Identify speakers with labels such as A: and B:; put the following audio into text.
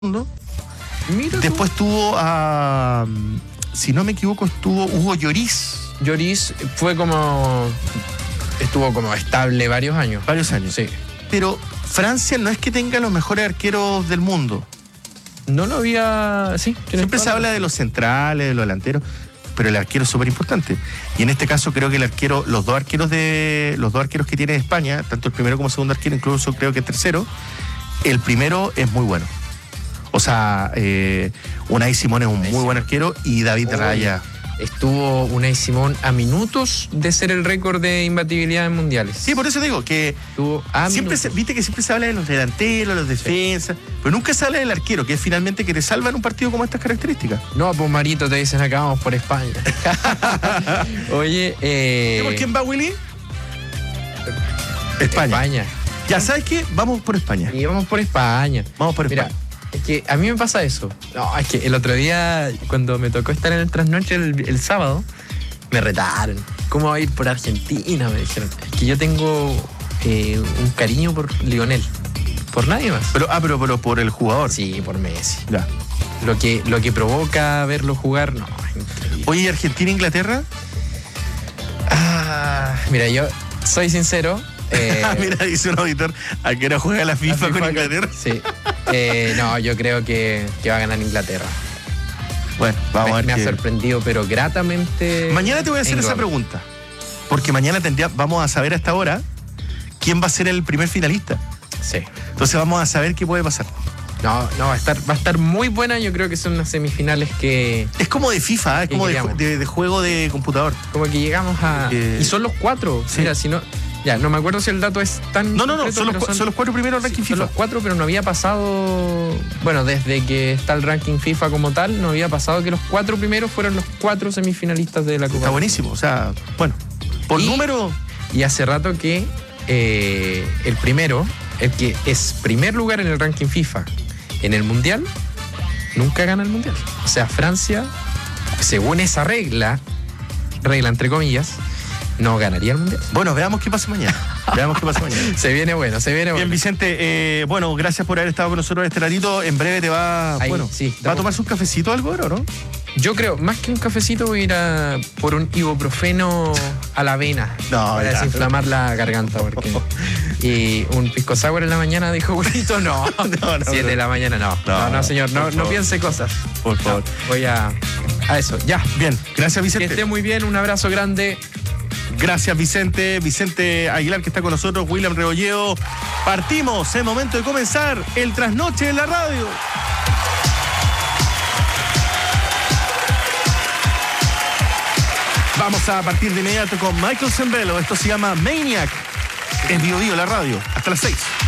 A: mundo.
B: Mira tú.
A: Después tuvo a, si no me equivoco, estuvo Hugo Lloris.
B: Lloris estuvo como estable varios años.
A: Varios años.
B: Sí.
A: Pero Francia no es que tenga los mejores arqueros del mundo.
B: No lo había... Sí,
A: Siempre se habla de los centrales, de los delanteros, pero el arquero es súper importante. Y en este caso creo que el arquero, los dos arqueros que tiene España, tanto el primero como el segundo arquero, incluso creo que el tercero, el primero es muy bueno. O sea, Unai Simón es un muy buen arquero y David Raya.
B: Estuvo Unai Simón a minutos de ser el récord de imbatibilidad en mundiales.
A: Sí, por eso digo que
B: Estuvo a minutos.
A: viste que siempre se habla de los delanteros, los defensas, pero nunca se habla del arquero, que es finalmente que te salva en un partido como estas características.
B: No, pues Marito, te dicen acá vamos por España. Oye,
A: ¿Por quién va, Willy? España. Ya sabes qué, vamos por España.
B: Y vamos por España.
A: Vamos por
B: Mira,
A: España.
B: es que a mí me pasa eso. No, es que el otro día, cuando me tocó estar en el trasnoche el sábado, me retaron. ¿Cómo va a ir por Argentina? Me dijeron. Es que yo tengo un cariño por Lionel. Por nadie más.
A: Pero por el jugador.
B: Sí, por Messi.
A: Ya.
B: Lo que provoca verlo jugar, no, es increíble.
A: Oye, ¿y Argentina-Inglaterra?
B: Mira, yo soy sincero.
A: Mira, dice un auditor, ¿a qué hora juega la FIFA con Inglaterra?
B: Sí. No, yo creo que va a ganar Inglaterra.
A: Bueno, vamos a ver.
B: Me ha sorprendido, pero gratamente.
A: Mañana te voy a hacer esa pregunta. Porque mañana vamos a saber a esta hora quién va a ser el primer finalista.
B: Sí.
A: Entonces vamos a saber qué puede pasar.
B: No, va a estar muy buena. Yo creo que son unas semifinales que...
A: Es como de FIFA, es como de juego de computador.
B: Como que llegamos a... Y son los cuatro.
A: Sí.
B: Mira, si no... Ya, no me acuerdo si el dato es tan...
A: No,
B: concreto,
A: son los cuatro primeros ranking
B: son
A: FIFA.
B: los cuatro, pero no había pasado... Bueno, desde que está el ranking FIFA como tal, no había pasado que los cuatro primeros fueron los cuatro semifinalistas de la Copa.
A: Está buenísimo, o sea, bueno, por número...
B: Y hace rato que el primero, el que es primer lugar en el ranking FIFA en el Mundial, nunca gana el Mundial. O sea, Francia, según esa regla entre comillas, no ganaría el Mundial.
A: Bueno, veamos qué pasa mañana.
B: Se viene bueno.
A: Bien, Vicente, bueno, gracias por haber estado con nosotros este ratito. En breve te va...
B: Ahí,
A: bueno,
B: sí,
A: ¿va a tomarse un cafecito o algo, no?
B: Yo creo, más que un cafecito, voy a ir por un ibuprofeno a la avena.
A: No,
B: para
A: ya.
B: desinflamar la garganta. Y un pisco sour en la mañana, dijo Julito, no. 7 de la mañana, no, señor, no piense cosas.
A: Por favor.
B: Voy a eso, ya.
A: Bien, gracias, Vicente.
B: Que esté muy bien, un abrazo grande.
A: Gracias, Vicente. Vicente Aguilar, que está con nosotros, William Rebolleo. Partimos, es momento de comenzar el trasnoche en la radio. Vamos a partir de inmediato con Michael Zembello. Esto se llama Maniac. Es Bio Bio, la radio. Hasta las 6.